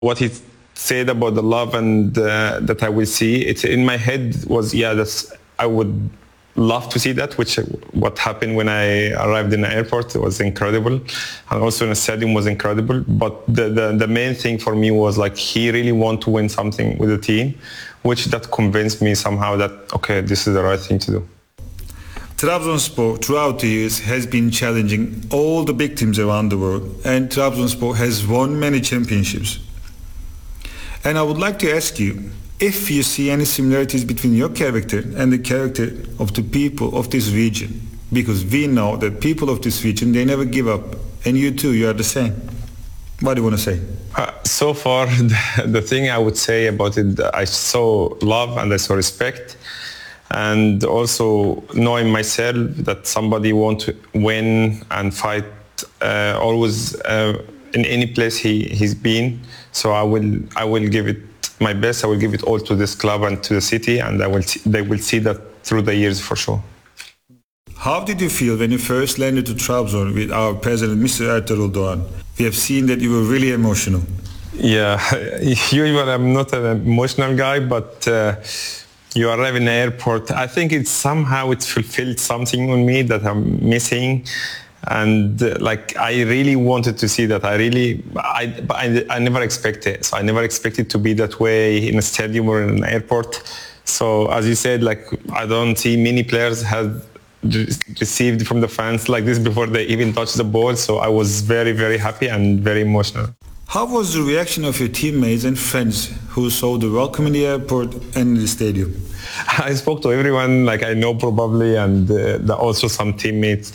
What he said about the love and that I will see, it in my head was, I would love to see that, which what happened when I arrived in the airport was incredible, and also in the stadium was incredible. But the main thing for me was like he really want to win something with the team, which that convinced me somehow that okay, this is the right thing to do. Trabzonspor throughout the years has been challenging all the big teams around the world, and Trabzonspor has won many championships. And I would like to ask you if you see any similarities between your character and the character of the people of this region, because we know that people of this region, they never give up, and you too, you are the same. What do you want to say? So far, the thing I would say about it, I saw love and I saw respect, and also knowing myself that somebody want to win and fight always in any place he's been. So I will give it my best. I will give it all to this club and to the city, and they will see that through the years for sure. How did you feel when you first landed to Trabzon with our president, Mr. Ertuğrul Doğan? We have seen that you were really emotional. Yeah, usually I'm not an emotional guy, but you arrive in the airport. I think it's fulfilled something on me that I'm missing. And like I really wanted to see that. I never expected. So I never expected to be that way in a stadium or in an airport. So as you said, like I don't see many players have received from the fans like this before they even touch the ball. So I was very, very happy and very emotional. How was the reaction of your teammates and friends who saw the welcome in the airport and the stadium? I spoke to everyone like I know probably, and also some teammates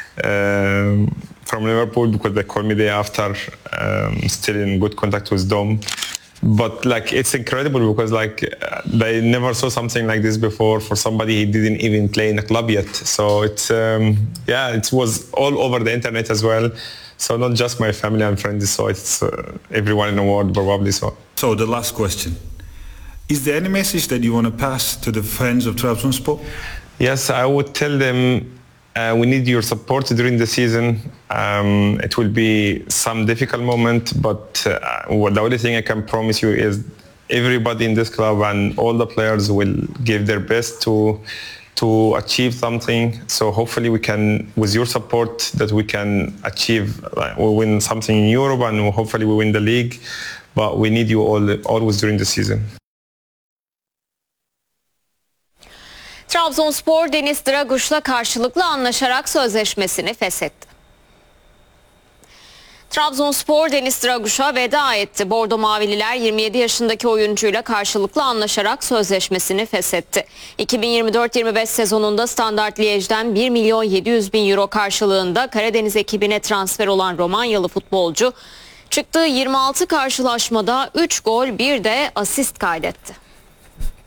from Liverpool, because they called me the day after, still in good contact with them. But like it's incredible because like they never saw something like this before for somebody who didn't even play in a club yet. So it's it was all over the internet as well. So not just my family and friends, so it's everyone in the world probably. So the last question. Is there any message that you want to pass to the fans of Trabzonspor? Yes, I would tell them we need your support during the season. It will be some difficult moment, but the only thing I can promise you is everybody in this club and all the players will give their best to achieve something. So hopefully we can, with your support, that we can achieve, we'll win something in Europe and hopefully we win the league. But we need you always during the season. Trabzonspor, Deniz Draguş'la karşılıklı anlaşarak sözleşmesini feshetti. Trabzonspor, Deniz Draguş'a veda etti. Bordo Mavililer 27 yaşındaki oyuncuyla karşılıklı anlaşarak sözleşmesini feshetti. 2024-25 sezonunda Standard Liège'den 1.700.000 euro karşılığında Karadeniz ekibine transfer olan Romanyalı futbolcu çıktığı 26 karşılaşmada 3 gol, 1 de asist kaydetti.